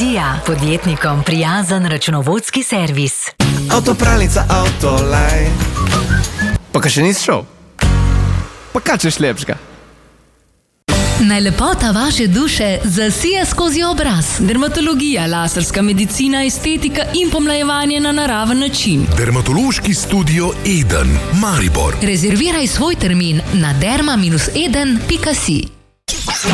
Vizija, podjetnikom prijazen računovodski servis. Avtopralnica Autolaj. Pa kaj še nisi šel? Pa kaj češ lepšega? Naj lepota vaše duše zasija skozi obraz. Dermatologija, laserska medicina, estetika in pomlajevanje na naraven način. Dermatološki studio Eden, Maribor. Rezerviraj svoj termin na derma-eden.si.